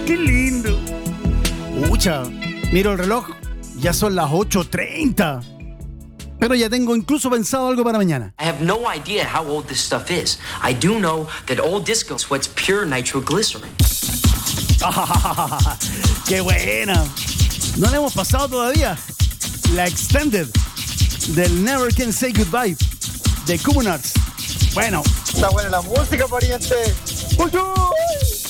¡Qué lindo! Pucha, miro el reloj, ya son las 8:30. Pero ya tengo incluso pensado algo para mañana. I have no idea how old this stuff is. I do know that old disco sweats pure nitroglycerin. ¡Qué buena! No la hemos pasado todavía. La Extended del Never Can Say Goodbye de Comunards. Bueno. Está buena la música, pariente. ¡Uy!